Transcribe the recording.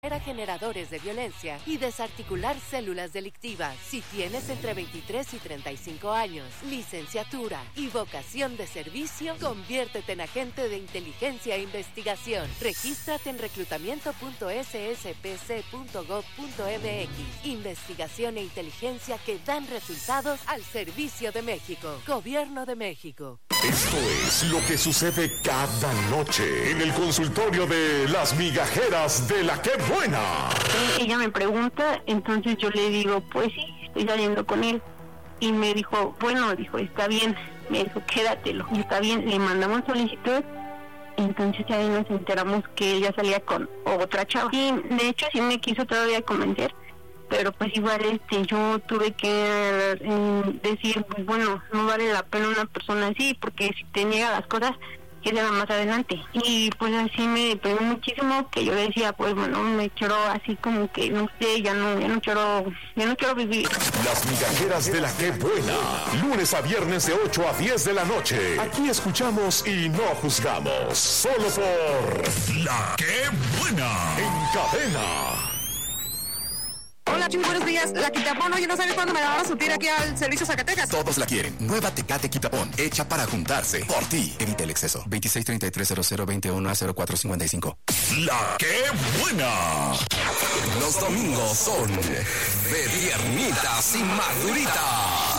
a generadores de violencia y desarticular células delictivas. Si tienes entre 23 y 35 años, licenciatura y vocación de servicio, conviértete en agente de inteligencia e investigación. Regístrate en reclutamiento.sspc.gov.mx. Investigación e inteligencia que dan resultados al servicio de México. Gobierno de México. Esto es lo que sucede cada noche en el consultorio de las migajeras de la que buena. Ella me pregunta, entonces yo le digo, pues sí, estoy saliendo con él. Y me dijo, bueno, está bien. Me dijo, quédatelo. Y está bien, le mandamos solicitud. Entonces ya ahí nos enteramos que ella salía con otra chava. Y de hecho sí me quiso todavía convencer. Pero pues igual yo tuve que decir, pues bueno, no vale la pena una persona así, porque si te niega las cosas, que se va más adelante. Y pues así me pegó muchísimo, que yo decía, pues bueno, me quiero así como que, no sé, ya no quiero vivir. Las migajeras de la que buena, lunes a viernes de 8 a 10 de la noche. Aquí escuchamos y no juzgamos, solo por La que buena, en cadena. Hola, Chuy, buenos días. La Quitapón, oye, ¿no sabes cuándo me la van a surtir aquí al servicio Zacatecas? Todos la quieren. Nueva Tecate Quitapón, hecha para juntarse. Por ti. Evita el exceso. 263300210455. La que buena. Los domingos son de viernitas y maduritas.